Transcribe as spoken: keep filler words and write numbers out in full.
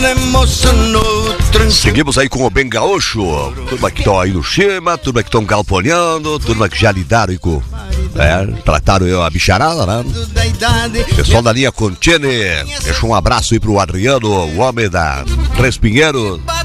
Seguimos aí com o Bem Gaúcho. Turma que estão aí no Chima, turma que estão galponeando, turma que já lidaram aí com... É, trataram eu a bicharada, né? Pessoal da linha Contine, deixa um abraço aí pro Adriano, o homem da Três Pinheiros.